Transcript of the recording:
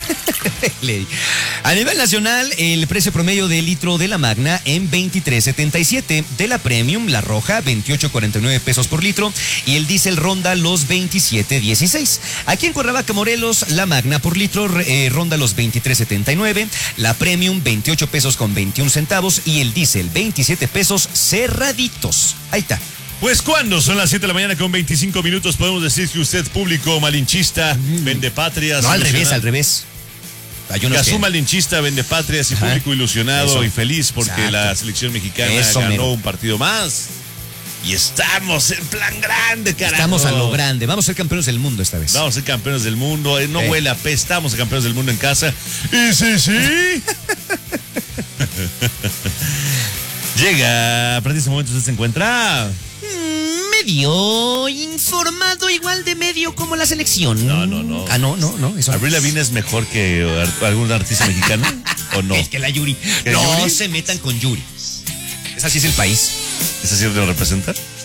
A nivel nacional, el precio promedio del litro de la Magna en 23.77, de la Premium, la roja, 28.49 pesos por litro, y el diésel ronda los 27.16. Aquí en Cuernavaca, Morelos, la Magna por litro ronda los 23.79, la Premium 28 pesos con 21 centavos y el diésel 27 pesos cerraditos. Ahí está. Pues cuando son las 7 de la mañana con 25 minutos podemos decir que usted, público malinchista, vende patrias. No, al revés. Cazú malinchista, vende patrias y público ilusionado y feliz porque la selección mexicana ganó un partido más. Y estamos en plan grande, carajo. Estamos a lo grande. Vamos a ser campeones del mundo esta vez. Vamos a ser campeones del mundo. No huele a pez. Estamos campeones del mundo en casa. Y sí. Llega. Para este momento usted se encuentra medio informado, igual de medio como la selección. No. No. Eso ¿Avril Lavigne es mejor que algún artista mexicano? ¿O no? Es que la Yuri. No Yuri? se metan con Yuri. Esa sí es el país. ¿Esa sí lo representa?